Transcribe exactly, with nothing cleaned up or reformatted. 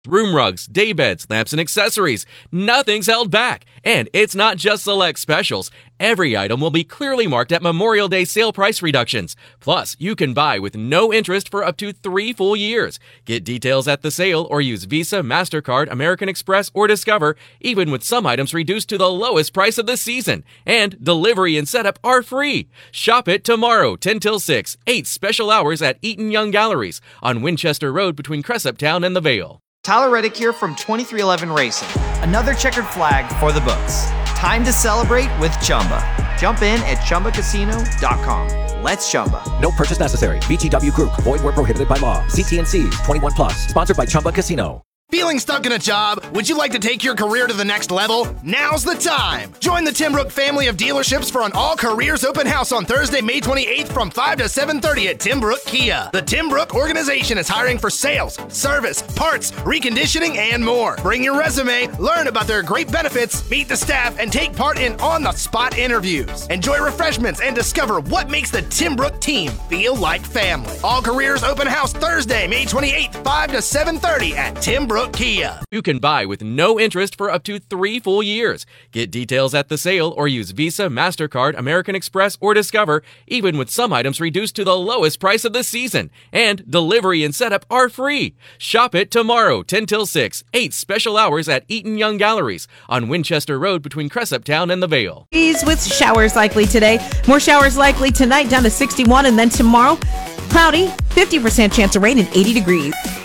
room rugs, daybeds, lamps, and accessories. Nothing's held back. And it's not just select specials. Every item will be clearly marked at Memorial Day sale price reductions. Plus, you can buy with no interest for up to three full years. Get details at the sale or use Visa, MasterCard, American Express, or Discover, even with some items reduced to the lowest price of the season. And delivery and setup are free. Shop it tomorrow, ten till six, eight special hours at Eaton Young Galleries on Winchester Road between Cressup Town and the Vale. Tyler Reddick here from twenty-three eleven Racing. Another checkered flag for the books. Time to celebrate with Chumba. Jump in at Chumba Casino dot com. Let's Chumba. No purchase necessary. V G W Group. Void where prohibited by law. See T N Cs. twenty-one plus. Sponsored by Chumba Casino. Feeling stuck in a job? Would you like to take your career to the next level? Now's the time! Join the Tim Brook family of dealerships for an all-careers open house on Thursday, May twenty-eighth from five to seven thirty at Tim Brook Kia. The Tim Brook organization is hiring for sales, service, parts, reconditioning, and more. Bring your resume, learn about their great benefits, meet the staff, and take part in on-the-spot interviews. Enjoy refreshments and discover what makes the Tim Brook team feel like family. All-careers open house Thursday, May twenty-eighth, five to seven thirty at Tim Brook Kia. You can buy with no interest for up to three full years. Get details at the sale or use Visa, MasterCard, American Express, or Discover, even with some items reduced to the lowest price of the season. And delivery and setup are free. Shop it tomorrow, ten till six, eight special hours at Eaton Young Galleries on Winchester Road between Cressup Town and the Vale. With showers likely today. More showers likely tonight, down to sixty-one, and then tomorrow, cloudy, fifty percent chance of rain and eighty degrees.